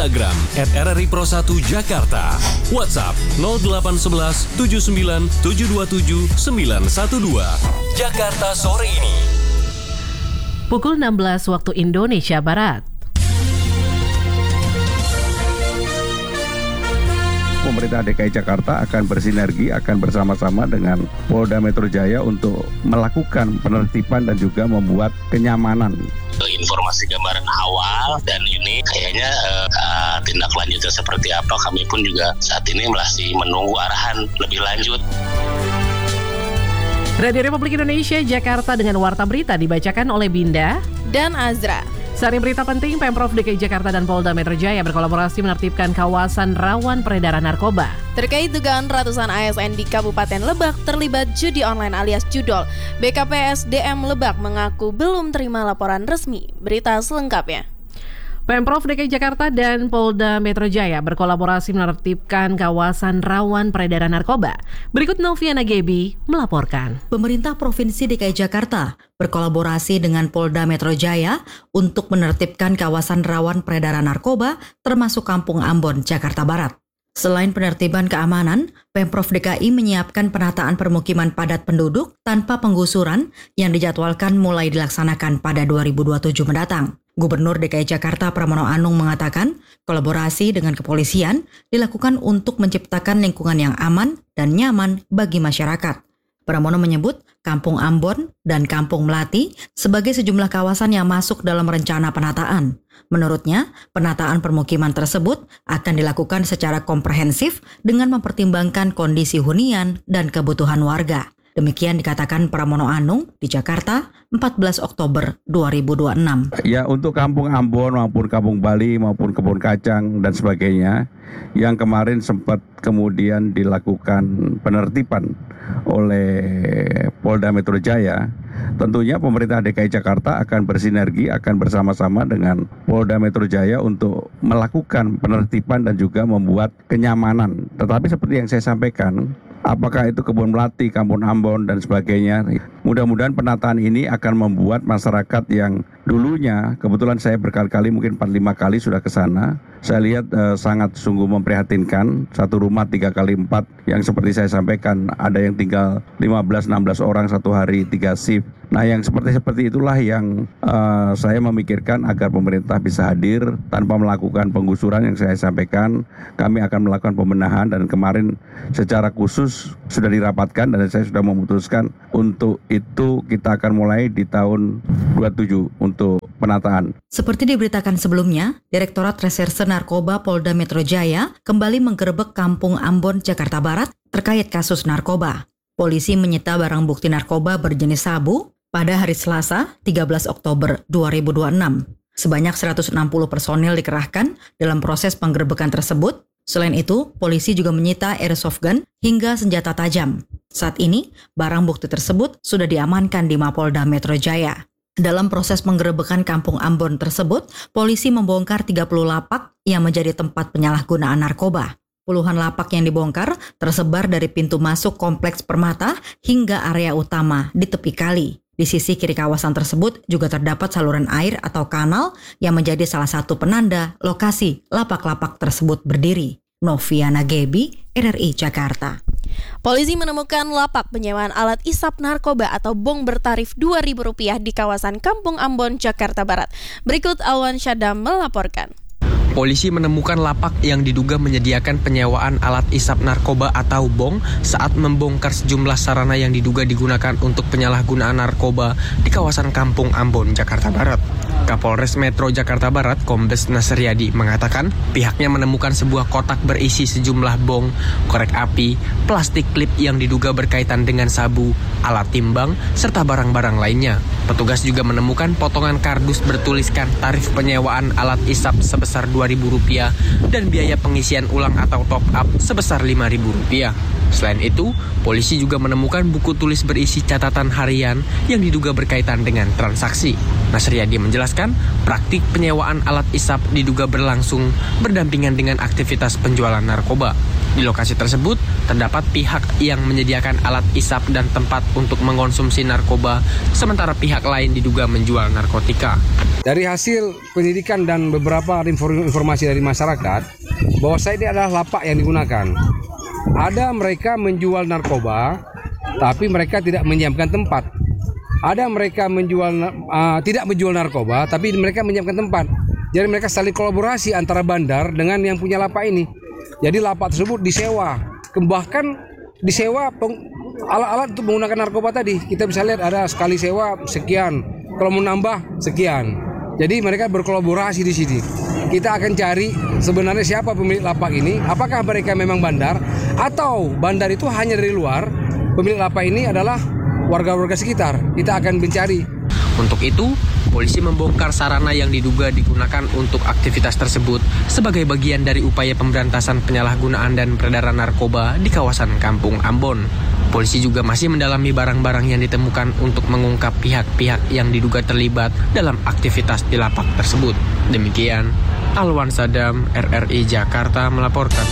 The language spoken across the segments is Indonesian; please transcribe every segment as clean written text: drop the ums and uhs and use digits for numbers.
Instagram @RRI Pro1 Jakarta. WhatsApp 0811 79 727 912. Jakarta sore ini. Pukul 16 waktu Indonesia Barat. Pemerintah DKI Jakarta akan bersinergi, akan bersama-sama dengan Polda Metro Jaya untuk melakukan penertiban dan juga membuat kenyamanan. Informasi gambaran awal dan ini kayaknya tindak lanjutnya seperti apa, kami pun juga saat ini masih menunggu arahan lebih lanjut. Radio Republik Indonesia Jakarta dengan Warta Berita dibacakan oleh Binda dan Azra. Sari berita penting, Pemprov DKI Jakarta dan Polda Metro Jaya berkolaborasi menertibkan kawasan rawan peredaran narkoba. Terkait dugaan ratusan ASN di Kabupaten Lebak terlibat judi online alias judol, BKPSDM Lebak mengaku belum terima laporan resmi. Berita selengkapnya. Pemprov DKI Jakarta dan Polda Metro Jaya berkolaborasi menertibkan kawasan rawan peredaran narkoba. Berikut Noviana Gebi melaporkan. Pemerintah Provinsi DKI Jakarta berkolaborasi dengan Polda Metro Jaya untuk menertibkan kawasan rawan peredaran narkoba termasuk Kampung Ambon, Jakarta Barat. Selain penertiban keamanan, Pemprov DKI menyiapkan penataan permukiman padat penduduk tanpa penggusuran yang dijadwalkan mulai dilaksanakan pada 2027 mendatang. Gubernur DKI Jakarta Pramono Anung mengatakan, kolaborasi dengan kepolisian dilakukan untuk menciptakan lingkungan yang aman dan nyaman bagi masyarakat. Pramono menyebut Kampung Ambon dan Kampung Melati sebagai sejumlah kawasan yang masuk dalam rencana penataan. Menurutnya, penataan permukiman tersebut akan dilakukan secara komprehensif dengan mempertimbangkan kondisi hunian dan kebutuhan warga. Demikian dikatakan Pramono Anung di Jakarta 14 Oktober 2026. Ya, untuk Kampung Ambon maupun Kampung Bali maupun Kebun Kacang dan sebagainya yang kemarin sempat kemudian dilakukan penertiban oleh Polda Metro Jaya, tentunya pemerintah DKI Jakarta akan bersinergi, akan bersama-sama dengan Polda Metro Jaya untuk melakukan penertiban dan juga membuat kenyamanan. Tetapi seperti yang saya sampaikan, apakah itu Kebun Melati, Kampung Ambon dan sebagainya, mudah-mudahan penataan ini akan membuat masyarakat yang dulunya, kebetulan saya berkali-kali mungkin 4-5 kali sudah ke sana, saya lihat sangat sungguh memprihatinkan. Satu rumah 3x4 yang seperti saya sampaikan, ada yang tinggal 15-16 orang satu hari 3 shift. Nah, yang seperti itulah yang saya memikirkan agar pemerintah bisa hadir tanpa melakukan penggusuran yang saya sampaikan. Kami akan melakukan pembenahan dan kemarin secara khusus sudah dirapatkan dan saya sudah memutuskan untuk itu kita akan mulai di tahun 27 untuk penataan. Seperti diberitakan sebelumnya, Direktorat Reserse Narkoba Polda Metro Jaya kembali menggerebek Kampung Ambon, Jakarta Barat terkait kasus narkoba. Polisi menyita barang bukti narkoba berjenis sabu pada hari Selasa 13 Oktober 2026. Sebanyak 160 personil dikerahkan dalam proses penggerebekan tersebut. Selain itu, polisi juga menyita airsoft gun hingga senjata tajam. Saat ini, barang bukti tersebut sudah diamankan di Mapolda Metro Jaya. Dalam proses penggerebekan Kampung Ambon tersebut, polisi membongkar 30 lapak yang menjadi tempat penyalahgunaan narkoba. Puluhan lapak yang dibongkar tersebar dari pintu masuk Kompleks Permata hingga area utama di tepi kali. Di sisi kiri kawasan tersebut juga terdapat saluran air atau kanal yang menjadi salah satu penanda lokasi lapak-lapak tersebut berdiri. Noviana Gebi, RRI Jakarta. Polisi menemukan lapak penyewaan alat isap narkoba atau bong bertarif Rp2.000 di kawasan Kampung Ambon, Jakarta Barat. Berikut Alwan Syadam melaporkan. Polisi menemukan lapak yang diduga menyediakan penyewaan alat isap narkoba atau bong saat membongkar sejumlah sarana yang diduga digunakan untuk penyalahgunaan narkoba di kawasan Kampung Ambon, Jakarta Barat. Kapolres Metro Jakarta Barat, Kombes Nasriadi, mengatakan pihaknya menemukan sebuah kotak berisi sejumlah bong, korek api, plastik klip yang diduga berkaitan dengan sabu, alat timbang, serta barang-barang lainnya. Petugas juga menemukan potongan kardus bertuliskan tarif penyewaan alat isap sebesar Rp2.000 dan biaya pengisian ulang atau top up sebesar Rp5.000. Selain itu, polisi juga menemukan buku tulis berisi catatan harian yang diduga berkaitan dengan transaksi. Nasriyadi menjelaskan, praktik penyewaan alat isap diduga berlangsung berdampingan dengan aktivitas penjualan narkoba. Di lokasi tersebut, terdapat pihak yang menyediakan alat isap dan tempat untuk mengkonsumsi narkoba, sementara pihak lain diduga menjual narkotika. Dari hasil penyidikan dan beberapa informasi dari masyarakat, bahwa ini adalah lapak yang digunakan. Ada mereka menjual narkoba, tapi mereka tidak menyiapkan tempat. Ada mereka tidak menjual narkoba, tapi mereka menyiapkan tempat. Jadi mereka saling kolaborasi antara bandar dengan yang punya lapak ini. Jadi lapak tersebut disewa, bahkan disewa alat-alat untuk menggunakan narkoba tadi. Kita bisa lihat ada sekali sewa sekian, kalau mau nambah sekian. Jadi mereka berkolaborasi di sini. Kita akan cari sebenarnya siapa pemilik lapak ini. Apakah mereka memang bandar atau bandar itu hanya dari luar? Pemilik lapak ini adalah warga-warga sekitar. Kita akan mencari. Untuk itu, polisi membongkar sarana yang diduga digunakan untuk aktivitas tersebut sebagai bagian dari upaya pemberantasan penyalahgunaan dan peredaran narkoba di kawasan Kampung Ambon. Polisi juga masih mendalami barang-barang yang ditemukan untuk mengungkap pihak-pihak yang diduga terlibat dalam aktivitas di lapak tersebut. Demikian, Alwan Sadam, RRI Jakarta melaporkan.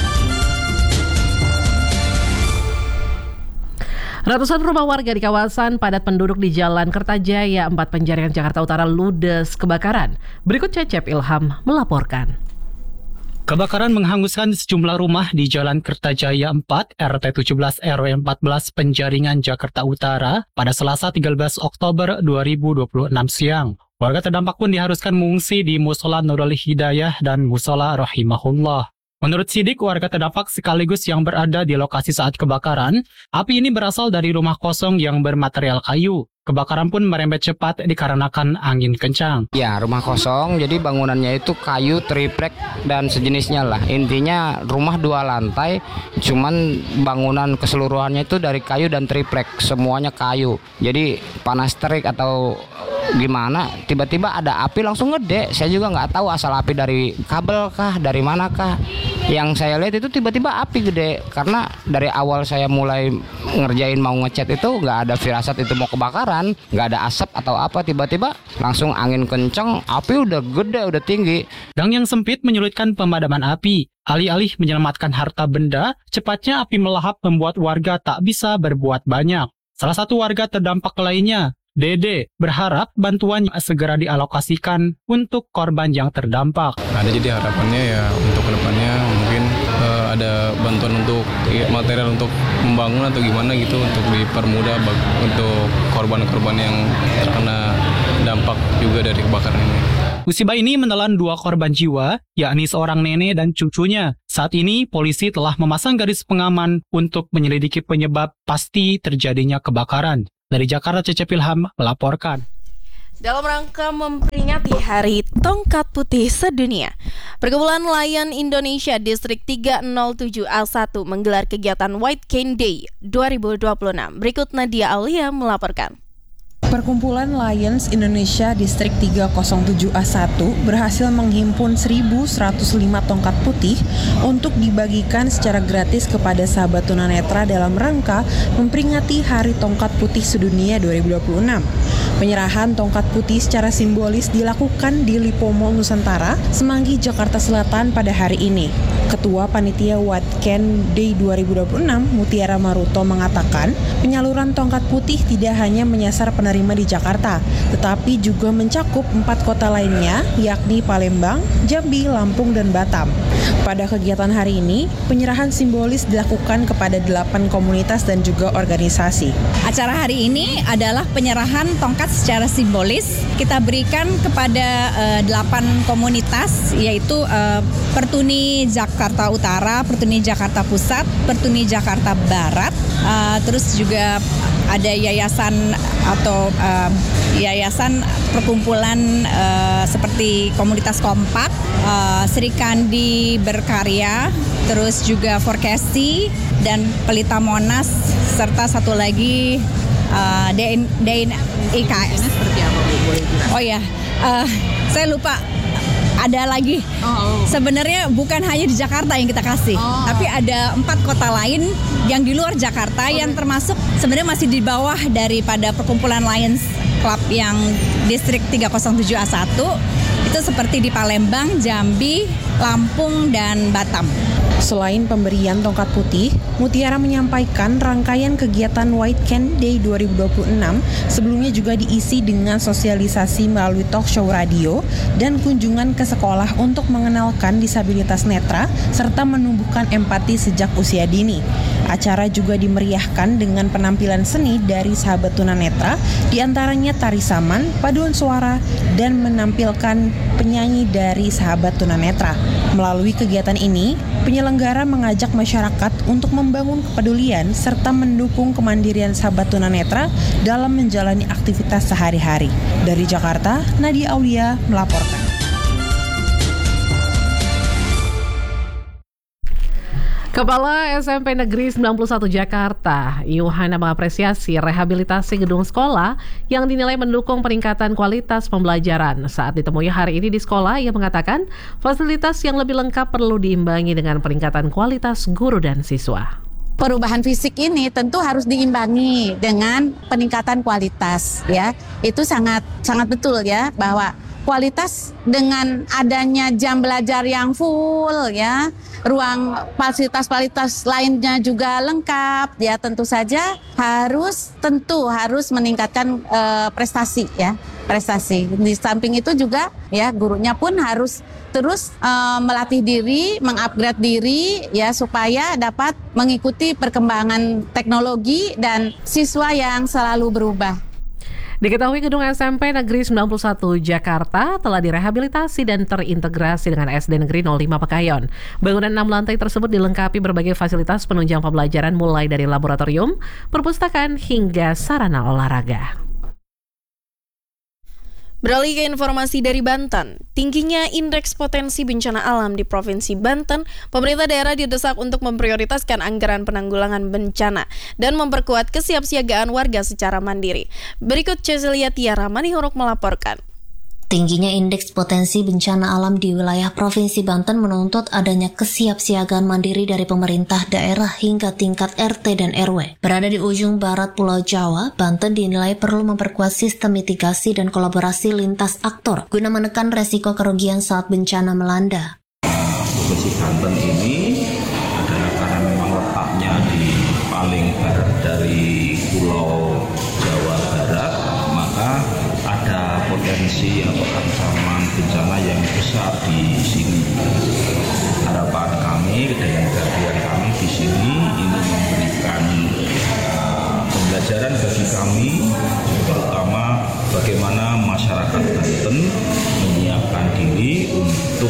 Ratusan rumah warga di kawasan padat penduduk di Jalan Kertajaya 4 Penjaringan Jakarta Utara ludes kebakaran. Berikut Cecep Ilham melaporkan. Kebakaran menghanguskan sejumlah rumah di Jalan Kertajaya 4, RT 17 RW 14 Penjaringan Jakarta Utara pada Selasa 13 Oktober 2026 siang. Warga terdampak pun diharuskan mengungsi di Musola Nurul Hidayah dan Musola Rahimahullah. Menurut sidik, warga terdampak sekaligus yang berada di lokasi saat kebakaran. Api ini berasal dari rumah kosong yang bermaterial kayu. Kebakaran pun merembet cepat dikarenakan angin kencang. Ya, rumah kosong, jadi bangunannya itu kayu, triplek, dan sejenisnya lah. Intinya rumah 2 lantai, cuman bangunan keseluruhannya itu dari kayu dan triplek, semuanya kayu. Jadi panas terik atau gimana, tiba-tiba ada api langsung gede. Saya juga nggak tahu asal api dari kabel kah, dari mana kah. Yang saya lihat itu tiba-tiba api gede, karena dari awal saya mulai ngerjain mau ngecat itu nggak ada firasat itu mau kebakaran, nggak ada asap atau apa, tiba-tiba langsung angin kencang, api udah gede, udah tinggi. Gang yang sempit menyulitkan pemadaman api. Alih-alih menyelamatkan harta benda, cepatnya api melahap membuat warga tak bisa berbuat banyak. Salah satu warga terdampak lainnya, Dede, berharap bantuan segera dialokasikan untuk korban yang terdampak. Ada, jadi harapannya ya untuk kedepannya mungkin ada bantuan untuk material untuk membangun atau gimana gitu, untuk dipermudah untuk korban-korban yang terkena dampak juga dari kebakaran ini. Musibah ini menelan 2 korban jiwa, yakni seorang nenek dan cucunya. Saat ini, polisi telah memasang garis pengaman untuk menyelidiki penyebab pasti terjadinya kebakaran. Dari Jakarta, Cecep Ilham melaporkan. Dalam rangka memperingati Hari Tongkat Putih Sedunia, Perkumpulan Nelayan Indonesia Distrik 307A1 menggelar kegiatan White Cane Day 2026. Berikut Nadia Aulia melaporkan. Perkumpulan Lions Indonesia Distrik 307A1 berhasil menghimpun 1.105 tongkat putih untuk dibagikan secara gratis kepada sahabat tunanetra dalam rangka memperingati Hari Tongkat Putih Sedunia 2026. Penyerahan tongkat putih secara simbolis dilakukan di Lipo Mall Nusantara, Semanggi, Jakarta Selatan pada hari ini. Ketua Panitia White Cane Day 2026, Mutiara Maruto mengatakan, penyaluran tongkat putih tidak hanya menyasar penerima di Jakarta, tetapi juga mencakup 4 kota lainnya, yakni Palembang, Jambi, Lampung, dan Batam. Pada kegiatan hari ini, penyerahan simbolis dilakukan kepada 8 komunitas dan juga organisasi. Acara hari ini adalah penyerahan tongkat secara simbolis. Kita berikan kepada 8 komunitas, yaitu Pertuni Jakarta Utara, Pertuni Jakarta Pusat, Pertuni Jakarta Barat, terus juga ada yayasan atau yayasan perkumpulan seperti Komunitas Kompak, Sri Kandi Berkarya, terus juga Forkesi dan Pelita Monas, serta satu lagi DIKS. Seperti apa, Bu? Boleh Oh ya, saya lupa. ada lagi. Sebenarnya bukan hanya di Jakarta yang kita kasih, tapi ada 4 kota lain yang di luar Jakarta yang termasuk sebenarnya masih di bawah daripada perkumpulan Lions Club yang distrik 307A1. Itu seperti di Palembang, Jambi, Lampung, dan Batam. Selain pemberian tongkat putih, Mutiara menyampaikan rangkaian kegiatan White Can Day 2026 sebelumnya juga diisi dengan sosialisasi melalui talk show radio dan kunjungan ke sekolah untuk mengenalkan disabilitas netra serta menumbuhkan empati sejak usia dini. Acara juga dimeriahkan dengan penampilan seni dari sahabat tunanetra, diantaranya tari saman, paduan suara, dan menampilkan penyanyi dari sahabat tunanetra. Melalui kegiatan ini, penyelenggara mengajak masyarakat untuk membangun kepedulian serta mendukung kemandirian sahabat tunanetra dalam menjalani aktivitas sehari-hari. Dari Jakarta, Nadia Aulia melaporkan. Kepala SMP Negeri 91 Jakarta, Yuhana mengapresiasi rehabilitasi gedung sekolah yang dinilai mendukung peningkatan kualitas pembelajaran. Saat ditemui hari ini di sekolah, ia mengatakan fasilitas yang lebih lengkap perlu diimbangi dengan peningkatan kualitas guru dan siswa. Perubahan fisik ini tentu harus diimbangi dengan peningkatan kualitas, ya. Itu sangat betul ya, bahwa kualitas dengan adanya jam belajar yang full, ya, ruang fasilitas lainnya juga lengkap, ya, tentu saja harus meningkatkan prestasi, ya, prestasi. Di samping itu juga, ya, gurunya pun harus terus melatih diri, mengupgrade diri, ya, supaya dapat mengikuti perkembangan teknologi dan siswa yang selalu berubah. Diketahui gedung SMP Negeri 91 Jakarta telah direhabilitasi dan terintegrasi dengan SD Negeri 05 Pekayon. Bangunan 6 lantai tersebut dilengkapi berbagai fasilitas penunjang pembelajaran mulai dari laboratorium, perpustakaan hingga sarana olahraga. Beralih ke informasi dari Banten, tingginya indeks potensi bencana alam di Provinsi Banten, pemerintah daerah didesak untuk memprioritaskan anggaran penanggulangan bencana dan memperkuat kesiapsiagaan warga secara mandiri. Berikut Cecilia Tiara Manihuruk melaporkan. Tingginya indeks potensi bencana alam di wilayah Provinsi Banten menuntut adanya kesiapsiagaan mandiri dari pemerintah daerah hingga tingkat RT dan RW. Berada di ujung barat Pulau Jawa, Banten dinilai perlu memperkuat sistem mitigasi dan kolaborasi lintas aktor guna menekan resiko kerugian saat bencana melanda. Provinsi Banten ini adalah karena memang letaknya di paling barat dari Pulau Jawa Barat, maka ada potensi atau ancaman bencana yang besar di sini. Harapan kami, kehadiran kami di sini ini memberikan pembelajaran bagi kami, terutama bagaimana masyarakat Banten menyiapkan diri untuk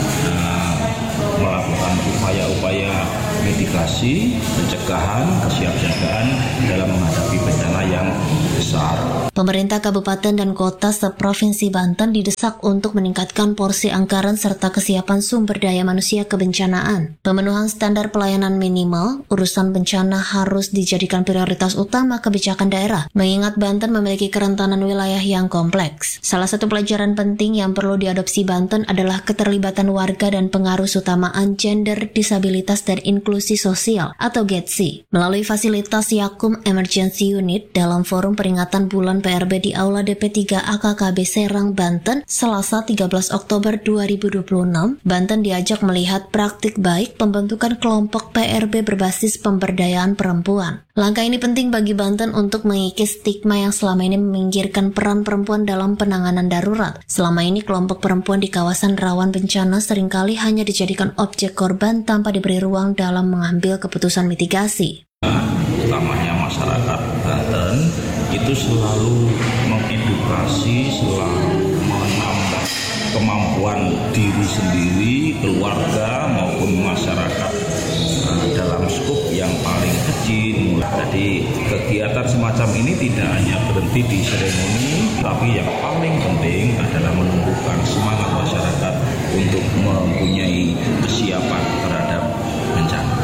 melakukan upaya-upaya mitigasi, pencegahan, kesiapsiagaan dalam menghadapi bencana yang besar. Pemerintah kabupaten dan kota seprovinsi Banten didesak untuk meningkatkan porsi anggaran serta kesiapan sumber daya manusia kebencanaan. Pemenuhan standar pelayanan minimal, urusan bencana harus dijadikan prioritas utama kebijakan daerah, mengingat Banten memiliki kerentanan wilayah yang kompleks. Salah satu pelajaran penting yang perlu diadopsi Banten adalah keterlibatan warga dan pengaruh utamaan gender, disabilitas, dan inklusi sosial atau GEDSI. Melalui fasilitas Yakum Emergency Unit dalam forum peringatan bulan PRB di Aula DP3 AKKB Serang, Banten, Selasa 13 Oktober 2026, Banten diajak melihat praktik baik pembentukan kelompok PRB berbasis pemberdayaan perempuan. Langkah ini penting bagi Banten untuk mengikis stigma yang selama ini meminggirkan peran perempuan dalam penanganan darurat. Selama ini kelompok perempuan di kawasan rawan bencana seringkali hanya dijadikan objek korban tanpa diberi ruang dalam mengambil keputusan mitigasi. Utamanya masyarakat Banten itu selalu mengedukasi, selalu menambah kemampuan diri sendiri, keluarga maupun masyarakat dalam skup yang paling kecil. Jadi kegiatan semacam ini tidak hanya berhenti di seremoni, tapi yang paling penting adalah menumbuhkan semangat masyarakat untuk mempunyai kesiapan terhadap bencana.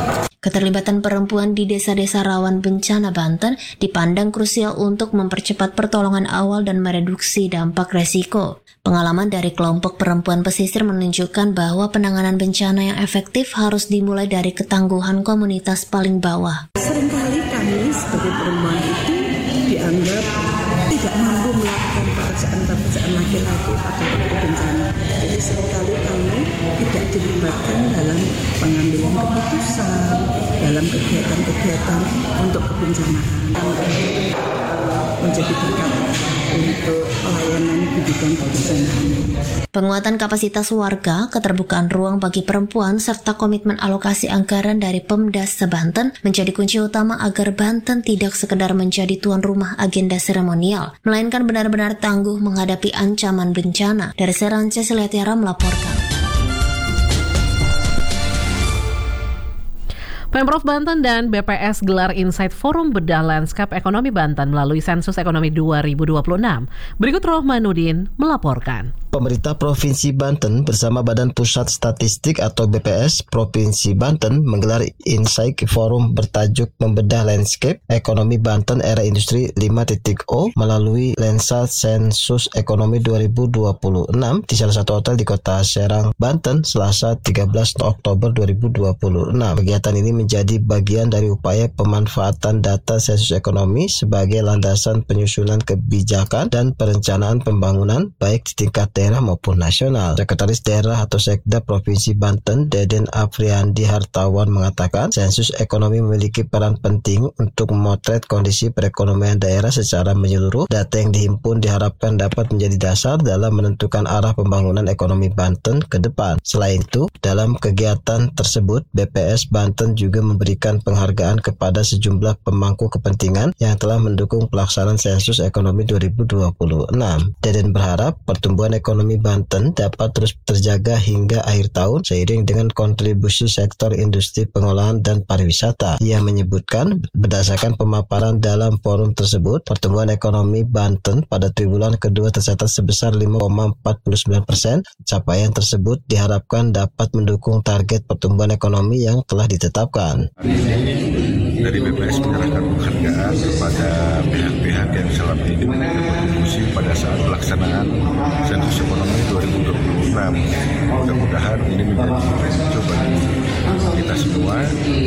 Keterlibatan perempuan di desa-desa rawan bencana Banten dipandang krusial untuk mempercepat pertolongan awal dan mereduksi dampak resiko. Pengalaman dari kelompok perempuan pesisir menunjukkan bahwa penanganan bencana yang efektif harus dimulai dari ketangguhan komunitas paling bawah. Seringkali kami sebagai perempuan itu dianggap tidak mampu melakukan pekerjaan laki-laki pada waktu bencana. Jadi seringkali kami tidak dilibatkan dalam pengambilan keputusan, dalam kegiatan-kegiatan untuk kebencanaan. Menjadi berkat untuk pelayanan di bidang kebencanaan. Penguatan kapasitas warga, keterbukaan ruang bagi perempuan, serta komitmen alokasi anggaran dari Pemdas Banten menjadi kunci utama agar Banten tidak sekedar menjadi tuan rumah agenda seremonial, melainkan benar-benar tangguh menghadapi ancaman bencana. Dari Serang, Cecilia Tiara melaporkan. Pemprov Banten dan BPS gelar Insight Forum Bedah Lanskap Ekonomi Banten melalui Sensus Ekonomi 2026. Berikut Rohmanuddin melaporkan. Pemerintah Provinsi Banten bersama Badan Pusat Statistik atau BPS Provinsi Banten menggelar Insight Forum bertajuk Membedah Landscape Ekonomi Banten Era Industri 5.0 melalui lensa Sensus Ekonomi 2026 di salah satu hotel di Kota Serang, Banten, Selasa 13 Oktober 2026. Kegiatan ini menjadi bagian dari upaya pemanfaatan data sensus ekonomi sebagai landasan penyusunan kebijakan dan perencanaan pembangunan baik di tingkat daerah maupun nasional. Sekretaris Daerah atau Sekda Provinsi Banten, Deden Afriandi Hartawan mengatakan, sensus ekonomi memiliki peran penting untuk memotret kondisi perekonomian daerah secara menyeluruh. Data yang dihimpun diharapkan dapat menjadi dasar dalam menentukan arah pembangunan ekonomi Banten ke depan. Selain itu, dalam kegiatan tersebut, BPS Banten juga memberikan penghargaan kepada sejumlah pemangku kepentingan yang telah mendukung pelaksanaan sensus ekonomi 2026. Deden berharap pertumbuhan ekonomi Banten dapat terus terjaga hingga akhir tahun seiring dengan kontribusi sektor industri pengolahan dan pariwisata. Ia menyebutkan berdasarkan pemaparan dalam forum tersebut, pertumbuhan ekonomi Banten pada triwulan kedua tercatat sebesar 5,49%. Capaian tersebut diharapkan dapat mendukung target pertumbuhan ekonomi yang telah ditetapkan. Hari ini dari BPS menyerahkan penghargaan kepada pihak-pihak yang selama ini memberikan kontribusi pada saat pelaksanaan sensus ekonomi 2026. Mudah-mudahan ini menjadi contoh bagi kita semua,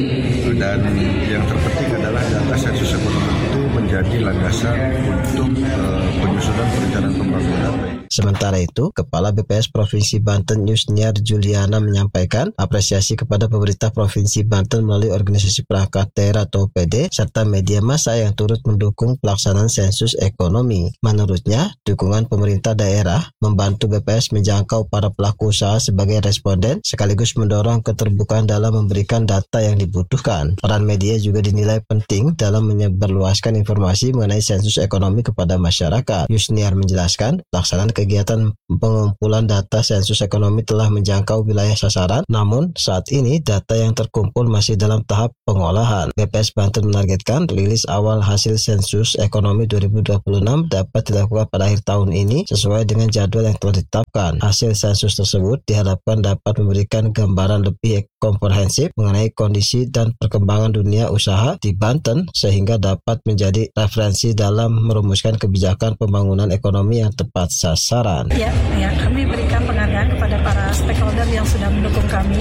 dan yang terpenting adalah data sensus ekonomi itu menjadi landasan untuk penyusunan perencanaan pembangunan. Sementara itu, Kepala BPS Provinsi Banten Yusniar Juliana menyampaikan apresiasi kepada pemerintah Provinsi Banten melalui organisasi perangkat daerah atau OPD serta media massa yang turut mendukung pelaksanaan sensus ekonomi. Menurutnya, dukungan pemerintah daerah membantu BPS menjangkau para pelaku usaha sebagai responden sekaligus mendorong keterbukaan dalam memberikan data yang dibutuhkan. Peran media juga dinilai penting dalam menyebarluaskan informasi mengenai sensus ekonomi kepada masyarakat. Yusniar menjelaskan, pelaksanaan kegiatan pengumpulan data sensus ekonomi telah menjangkau wilayah sasaran, namun saat ini data yang terkumpul masih dalam tahap pengolahan. BPS Banten menargetkan rilis awal hasil sensus ekonomi 2026 dapat dilakukan pada akhir tahun ini sesuai dengan jadwal yang telah ditetapkan. Hasil sensus tersebut diharapkan dapat memberikan gambaran lebih komprehensif mengenai kondisi dan perkembangan dunia usaha di Banten sehingga dapat menjadi referensi dalam merumuskan kebijakan pembangunan ekonomi yang tepat sasaran. Ya, kami berikan penghargaan kepada para stakeholder yang sudah mendukung kami.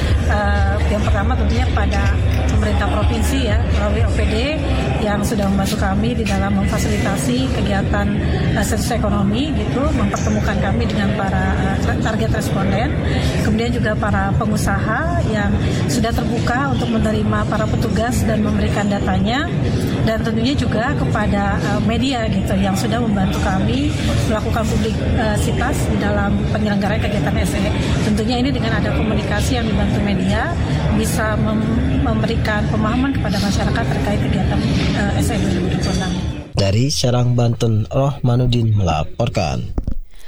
Yang pertama tentunya pada pemerintah provinsi ya, melalui OPD yang sudah membantu kami di dalam memfasilitasi kegiatan sensus ekonomi gitu, mempertemukan kami dengan para target responden. Kemudian juga para pengusaha yang sudah terbuka untuk menerima para petugas dan memberikan datanya, dan tentunya juga kepada media gitu yang sudah membantu kami melakukan publisitas di dalam penyelenggaraan kegiatan SE. Tentunya ini dengan ada komunikasi yang dibantu media bisa memberikan pemahaman kepada masyarakat terkait kegiatan SE 2026. Dari Serang, Banten, Rohmanuddin melaporkan.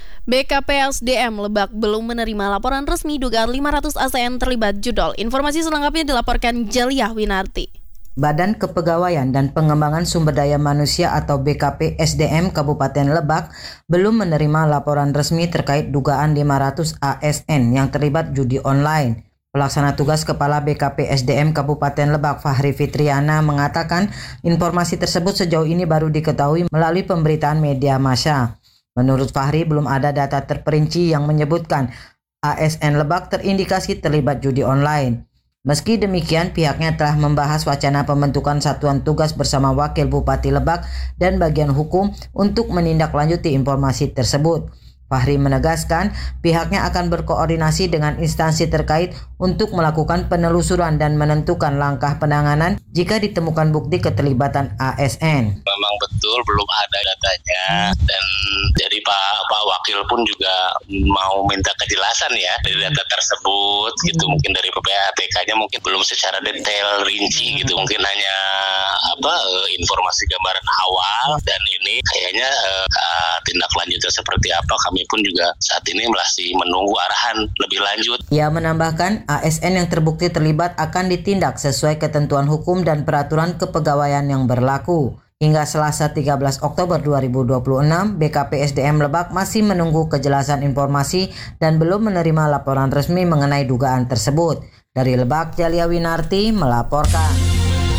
BKPSDM Lebak belum menerima laporan resmi dugaan 500 ASN terlibat judol. Informasi selengkapnya dilaporkan Jaliah Winarti. Badan Kepegawaian dan Pengembangan Sumber Daya Manusia atau BKPSDM Kabupaten Lebak belum menerima laporan resmi terkait dugaan 500 ASN yang terlibat judi online. Pelaksana tugas Kepala BKP SDM Kabupaten Lebak Fahri Fitriana mengatakan informasi tersebut sejauh ini baru diketahui melalui pemberitaan media massa. Menurut Fahri, belum ada data terperinci yang menyebutkan ASN Lebak terindikasi terlibat judi online. Meski demikian, pihaknya telah membahas wacana pembentukan satuan tugas bersama Wakil Bupati Lebak dan bagian hukum untuk menindaklanjuti informasi tersebut. Fahri menegaskan pihaknya akan berkoordinasi dengan instansi terkait untuk melakukan penelusuran dan menentukan langkah penanganan jika ditemukan bukti keterlibatan ASN. Memang betul belum ada datanya dan jadi Pak Wakil pun juga mau minta kejelasan ya dari data tersebut gitu, mungkin dari PPATK-nya mungkin belum secara detail rinci gitu, mungkin hanya informasi gambaran awal dan ini kayaknya tindak lanjutnya seperti apa kami pun juga saat ini masih menunggu arahan lebih lanjut. Ia menambahkan ASN yang terbukti terlibat akan ditindak sesuai ketentuan hukum dan peraturan kepegawaian yang berlaku. Hingga Selasa 13 Oktober 2026, BKP SDM Lebak masih menunggu kejelasan informasi dan belum menerima laporan resmi mengenai dugaan tersebut. Dari Lebak, Jalia Winarti melaporkan.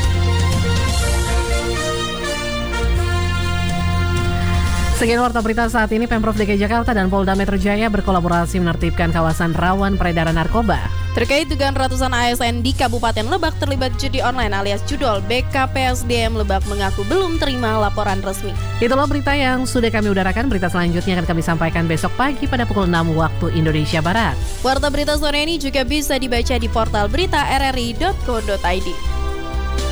Sekian warta berita saat ini. Pemprov DKI Jakarta dan Polda Metro Jaya berkolaborasi menertibkan kawasan rawan peredaran narkoba. Terkait dugaan ratusan ASN di Kabupaten Lebak terlibat judi online alias judol, BKP SDM Lebak mengaku belum terima laporan resmi. Itulah berita yang sudah kami udarakan. Berita selanjutnya akan kami sampaikan besok pagi pada pukul 6 waktu Indonesia Barat. Warta berita sore ini juga bisa dibaca di portal berita rri.co.id.